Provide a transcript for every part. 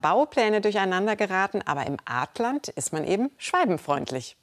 Baupläne durcheinander geraten, aber im Artland ist man eben schwalbenfreundlich.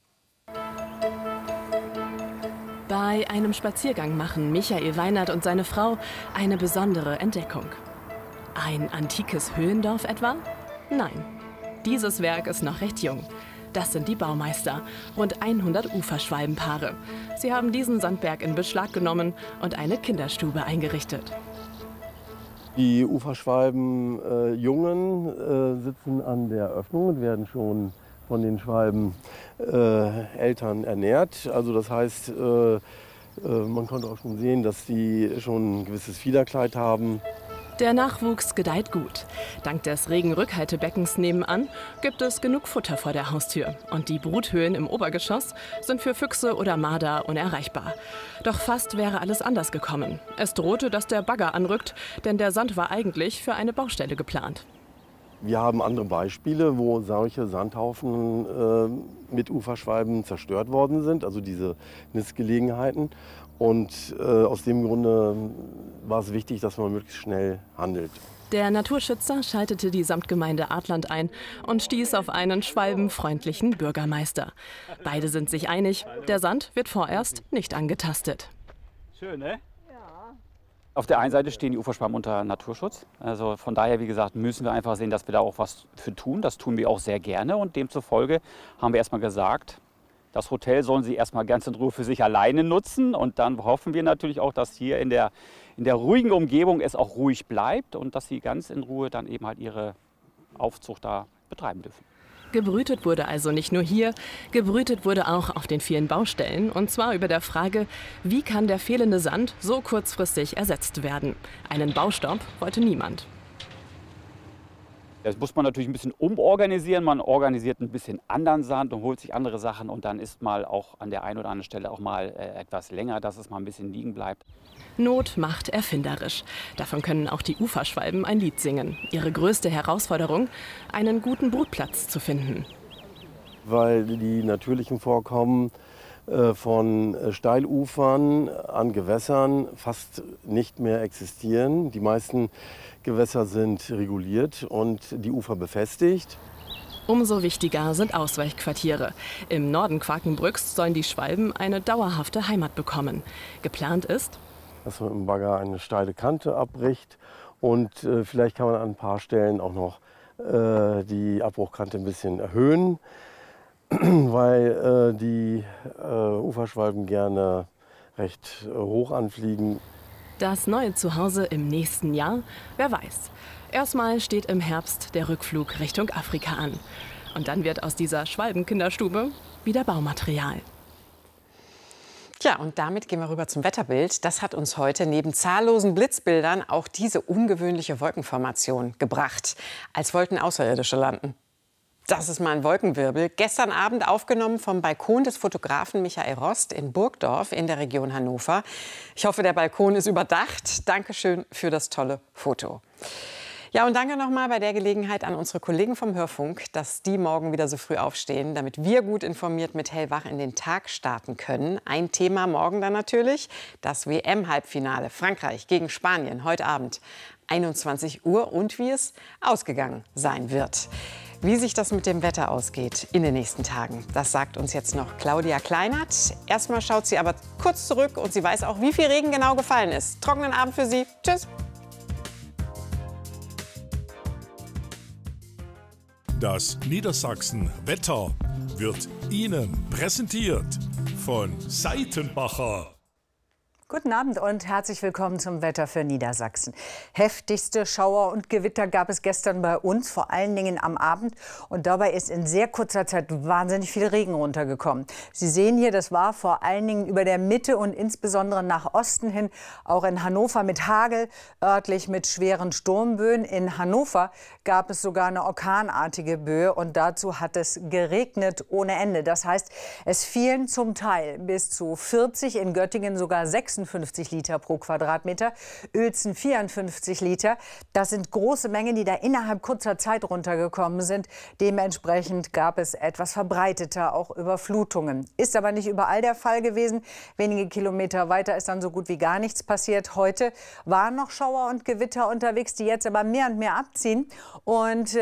Bei einem Spaziergang machen Michael Weinert und seine Frau eine besondere Entdeckung. Ein antikes Höhlendorf etwa? Nein, dieses Werk ist noch recht jung. Das sind die Baumeister, rund 100 Uferschwalbenpaare. Sie haben diesen Sandberg in Beschlag genommen und eine Kinderstube eingerichtet. Die Uferschwalben Jungen sitzen an der Öffnung und werden schon von den Schwalben Eltern ernährt. Also das heißt, man konnte auch schon sehen, dass sie schon ein gewisses Fiederkleid haben. Der Nachwuchs gedeiht gut. Dank des Regenrückhaltebeckens nebenan gibt es genug Futter vor der Haustür. Und die Bruthöhlen im Obergeschoss sind für Füchse oder Marder unerreichbar. Doch fast wäre alles anders gekommen. Es drohte, dass der Bagger anrückt, denn der Sand war eigentlich für eine Baustelle geplant. Wir haben andere Beispiele, wo solche Sandhaufen mit Uferschwalben zerstört worden sind, also diese Nistgelegenheiten. Und aus dem Grunde war es wichtig, dass man möglichst schnell handelt. Der Naturschützer schaltete die Samtgemeinde Artland ein und stieß auf einen schwalbenfreundlichen Bürgermeister. Beide sind sich einig, der Sand wird vorerst nicht angetastet. Schön, ne? Auf der einen Seite stehen die Uferschwalben unter Naturschutz. Also von daher, wie gesagt, müssen wir einfach sehen, dass wir da auch was für tun. Das tun wir auch sehr gerne. Und demzufolge haben wir erstmal gesagt, das Hotel sollen sie erstmal ganz in Ruhe für sich alleine nutzen. Und dann hoffen wir natürlich auch, dass hier in der ruhigen Umgebung es auch ruhig bleibt und dass sie ganz in Ruhe dann eben halt ihre Aufzucht da betreiben dürfen. Gebrütet wurde also nicht nur hier, gebrütet wurde auch auf den vielen Baustellen. Und zwar über der Frage, wie kann der fehlende Sand so kurzfristig ersetzt werden? Einen Baustopp wollte niemand. Das muss man natürlich ein bisschen umorganisieren. Man organisiert ein bisschen anderen Sand und holt sich andere Sachen. Und dann ist mal auch an der einen oder anderen Stelle auch mal etwas länger, dass es mal ein bisschen liegen bleibt. Not macht erfinderisch. Davon können auch die Uferschwalben ein Lied singen. Ihre größte Herausforderung, einen guten Brutplatz zu finden. Weil die natürlichen Vorkommen von Steilufern an Gewässern fast nicht mehr existieren. Die meisten Gewässer sind reguliert und die Ufer befestigt. Umso wichtiger sind Ausweichquartiere. Im Norden Quakenbrücks sollen die Schwalben eine dauerhafte Heimat bekommen. Geplant ist, dass man im Bagger eine steile Kante abbricht und vielleicht kann man an ein paar Stellen auch noch die Abbruchkante ein bisschen erhöhen, weil die Uferschwalben gerne recht hoch anfliegen. Das neue Zuhause im nächsten Jahr, wer weiß. Erstmal steht im Herbst der Rückflug Richtung Afrika an. Und dann wird aus dieser Schwalbenkinderstube wieder Baumaterial. Tja, und damit gehen wir rüber zum Wetterbild. Das hat uns heute neben zahllosen Blitzbildern auch diese ungewöhnliche Wolkenformation gebracht, als wollten Außerirdische landen. Das ist mal ein Wolkenwirbel. Gestern Abend aufgenommen vom Balkon des Fotografen Michael Rost in Burgdorf in der Region Hannover. Ich hoffe, der Balkon ist überdacht. Dankeschön für das tolle Foto. Ja, und danke nochmal bei der Gelegenheit an unsere Kollegen vom Hörfunk, dass die morgen wieder so früh aufstehen, damit wir gut informiert mit Hellwach in den Tag starten können. Ein Thema morgen dann natürlich das WM-Halbfinale Frankreich gegen Spanien heute Abend 21 Uhr und wie es ausgegangen sein wird. Wie sich das mit dem Wetter ausgeht in den nächsten Tagen, das sagt uns jetzt noch Claudia Kleinert. Erstmal schaut sie aber kurz zurück und sie weiß auch, wie viel Regen genau gefallen ist. Trockenen Abend für Sie. Tschüss. Das Niedersachsen-Wetter wird Ihnen präsentiert von Seitenbacher. Guten Abend und herzlich willkommen zum Wetter für Niedersachsen. Heftigste Schauer und Gewitter gab es gestern bei uns, vor allen Dingen am Abend. Und dabei ist in sehr kurzer Zeit wahnsinnig viel Regen runtergekommen. Sie sehen hier, das war vor allen Dingen über der Mitte und insbesondere nach Osten hin, auch in Hannover mit Hagel, örtlich mit schweren Sturmböen. In Hannover gab es sogar eine orkanartige Böe und dazu hat es geregnet ohne Ende. Das heißt, es fielen zum Teil bis zu 40, in Göttingen sogar 46 56 Liter pro Quadratmeter, Uelzen 54 Liter. Das sind große Mengen, die da innerhalb kurzer Zeit runtergekommen sind. Dementsprechend gab es etwas verbreiteter auch Überflutungen. Ist aber nicht überall der Fall gewesen. Wenige Kilometer weiter ist dann so gut wie gar nichts passiert. Heute waren noch Schauer und Gewitter unterwegs, die jetzt aber mehr und mehr abziehen. Und